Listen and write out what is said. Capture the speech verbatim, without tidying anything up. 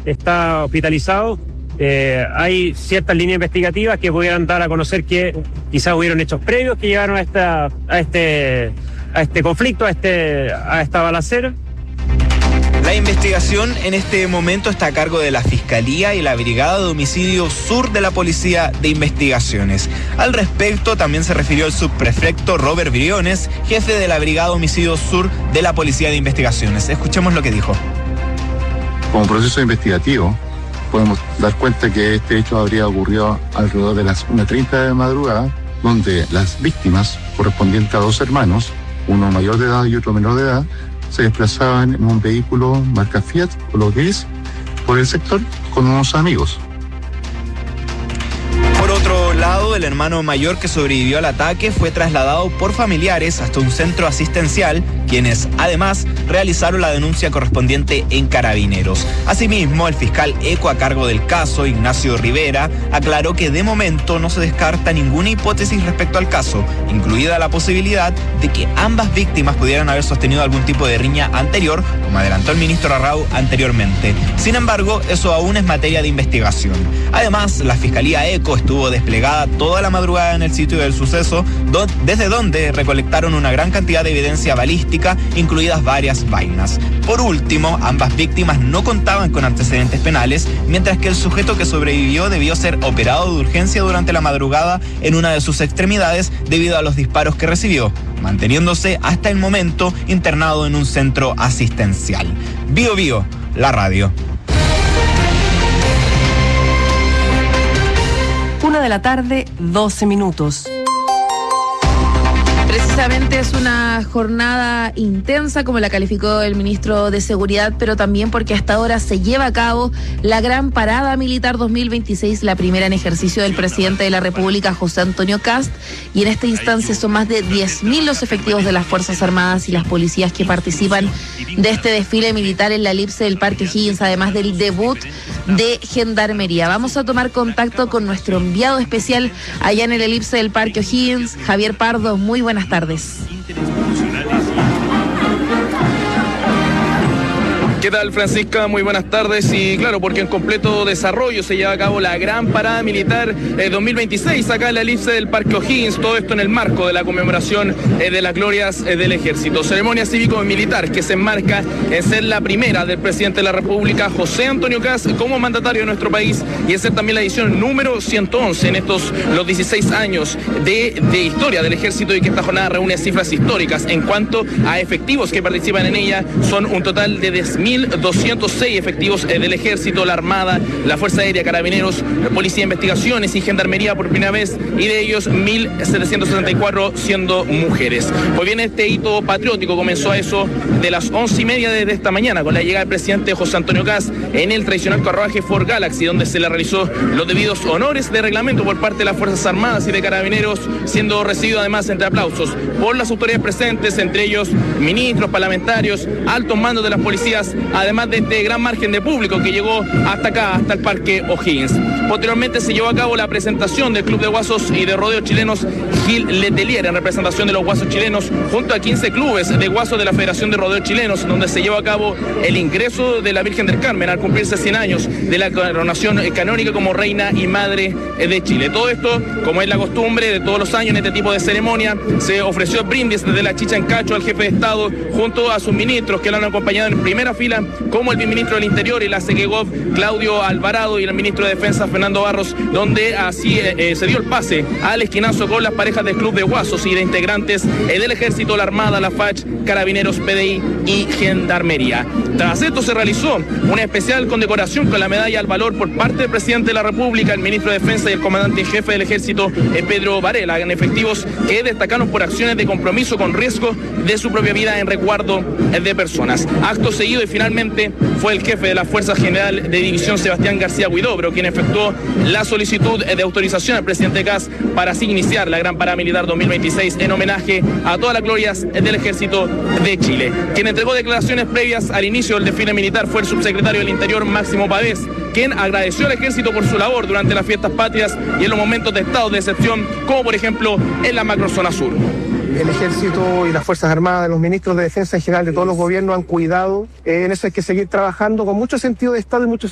está hospitalizado. Eh, hay ciertas líneas investigativas que pudieran dar a conocer que quizás hubieron hechos previos que llevaron a esta, a este, a este conflicto, a este, a esta balacera. La investigación en este momento está a cargo de la Fiscalía y la Brigada de Homicidio Sur de la Policía de Investigaciones. Al respecto, también se refirió el subprefecto Robert Briones, jefe de la Brigada de Homicidio Sur de la Policía de Investigaciones. Escuchemos lo que dijo. Como proceso investigativo, podemos dar cuenta que este hecho habría ocurrido alrededor de las una treinta de madrugada, donde las víctimas, correspondientes a dos hermanos, uno mayor de edad y otro menor de edad, se desplazaban en un vehículo marca Fiat, color gris, por el sector con unos amigos. Por otro lado, el hermano mayor que sobrevivió al ataque fue trasladado por familiares hasta un centro asistencial, quienes además realizaron la denuncia correspondiente en Carabineros. Asimismo, el fiscal ECO a cargo del caso, Ignacio Rivera, aclaró que de momento no se descarta ninguna hipótesis respecto al caso, incluida la posibilidad de que ambas víctimas pudieran haber sostenido algún tipo de riña anterior, como adelantó el ministro Larraú anteriormente. Sin embargo, eso aún es materia de investigación. Además, la Fiscalía ECO estuvo desplegada toda la madrugada en el sitio del suceso, desde donde recolectaron una gran cantidad de evidencia balística, incluidas varias vainas. Por último, ambas víctimas no contaban con antecedentes penales, mientras que el sujeto que sobrevivió debió ser operado de urgencia durante la madrugada en una de sus extremidades debido a los disparos que recibió, manteniéndose hasta el momento internado en un centro asistencial. Bio Bio, la radio. Una de la tarde, doce minutos. Precisamente es una jornada intensa, como la calificó el ministro de Seguridad, pero también porque hasta ahora se lleva a cabo la Gran Parada Militar dos mil veintiséis, la primera en ejercicio del presidente de la República, José Antonio Kast, y en esta instancia son más de diez mil los efectivos de las Fuerzas Armadas y las policías que participan de este desfile militar en la elipse del Parque O'Higgins, además del debut de Gendarmería. Vamos a tomar contacto con nuestro enviado especial allá en el elipse del Parque O'Higgins, Javier Pardo. Muy buenas tardes. ¿Qué tal, Francisca? Muy buenas tardes. Y claro, porque en completo desarrollo se lleva a cabo la Gran Parada Militar eh, dos mil veintiséis acá en la elipse del Parque O'Higgins, todo esto en el marco de la conmemoración eh, de las glorias eh, del Ejército. Ceremonia cívico-militar que se enmarca en ser la primera del presidente de la República, José Antonio Kast, como mandatario de nuestro país, y en ser también la edición número ciento once en estos los dieciséis años de, de historia del Ejército, y que esta jornada reúne cifras históricas en cuanto a efectivos que participan en ella. Son un total de diez mil doscientos seis efectivos eh, del Ejército, la Armada, la Fuerza Aérea, Carabineros, Policía de Investigaciones y Gendarmería por primera vez, y de ellos mil setecientos sesenta y cuatro siendo mujeres. Pues bien, este hito patriótico comenzó a eso de las once y media de esta mañana, con la llegada del presidente José Antonio Kast en el tradicional carruaje Ford Galaxy, donde se le realizó los debidos honores de reglamento por parte de las Fuerzas Armadas y de Carabineros, siendo recibido además entre aplausos por las autoridades presentes, entre ellos ministros, parlamentarios, altos mandos de las policías, además de este gran margen de público que llegó hasta acá, hasta el Parque O'Higgins. Posteriormente se llevó a cabo la presentación del Club de Guasos y de Rodeo Chilenos Gil Letelier, en representación de los guasos chilenos, junto a quince clubes de guasos de la Federación de Rodeo Chilenos, donde se llevó a cabo el ingreso de la Virgen del Carmen al cumplirse cien años de la coronación canónica como reina y madre de Chile. Todo esto, como es la costumbre de todos los años en este tipo de ceremonia, se ofreció brindis desde la chicha en cacho al jefe de Estado, junto a sus ministros que lo han acompañado en primera fila, como el viceministro del Interior y la Segegov, Claudio Alvarado, y el ministro de Defensa, Fernando Barros, donde así eh, se dio el pase al esquinazo con las parejas del Club de Guasos y de integrantes eh, del Ejército, la Armada, la F A C, Carabineros, P D I y Gendarmería. Tras esto se realizó una especial condecoración con la medalla al valor por parte del presidente de la República, el ministro de Defensa y el comandante en jefe del Ejército, eh, Pedro Varela, en efectivos que destacaron por acciones de compromiso con riesgo de su propia vida en resguardo eh, de personas. Acto seguido y finalmente fue el jefe de la Fuerza General de División, Sebastián García Huidobro, quien efectuó la solicitud de autorización al presidente Kast para así iniciar la Gran Parada Militar dos mil veintiséis en homenaje a todas las glorias del Ejército de Chile. Quien entregó declaraciones previas al inicio del desfile militar fue el subsecretario del Interior, Máximo Pavés, quien agradeció al Ejército por su labor durante las fiestas patrias y en los momentos de estado de excepción, como por ejemplo en la macrozona sur. El Ejército y las Fuerzas Armadas, los ministros de Defensa en general de todos los gobiernos han cuidado. Eh, en eso hay que seguir trabajando con mucho sentido de Estado y mucho